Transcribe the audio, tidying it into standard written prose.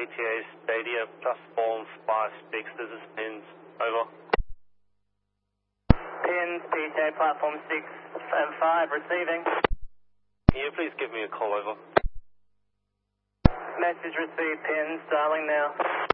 ETA Stadia, platform 56, this is Pins, over. Pins, PTA platform 675, receiving. Can you please give me a call, over? Message received, Pins, dialing now.